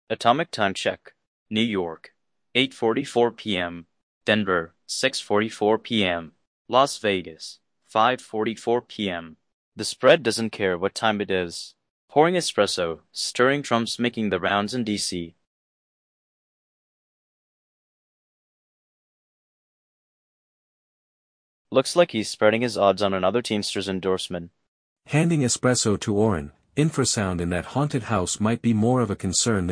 Atomic time check. New York, 8:44 p.m. Denver, 6:44 p.m. Las Vegas, 5:44 p.m. The spread doesn't care what time it is. Pouring espresso, stirring Trump's making the rounds in D.C. Looks like he's spreading his odds on another Teamsters endorsement. Handing espresso to Orrin, infrasound in that haunted house might be more of a concern than